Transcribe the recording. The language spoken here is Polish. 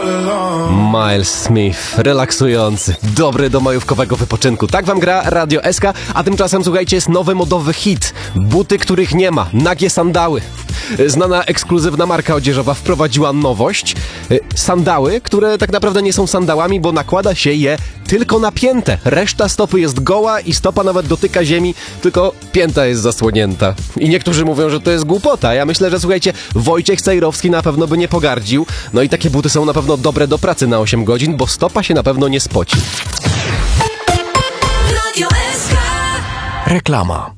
Miles Smith, relaksujący, dobry do majówkowego wypoczynku. Tak wam gra Radio SK, a tymczasem słuchajcie, jest nowy modowy hit. Buty, których nie ma, nagie sandały. Znana ekskluzywna marka odzieżowa wprowadziła nowość. Sandały, które tak naprawdę nie są sandałami, bo nakłada się je tylko na piętę. Reszta stopy jest goła i stopa nawet dotyka ziemi, tylko pięta jest zasłonięta. I niektórzy mówią, że to jest głupota. Ja myślę, że słuchajcie, Wojciech Cejrowski na pewno by nie pogardził. No i takie buty są na pewno dobre do pracy na 8 godzin, bo stopa się na pewno nie spoci. Reklama.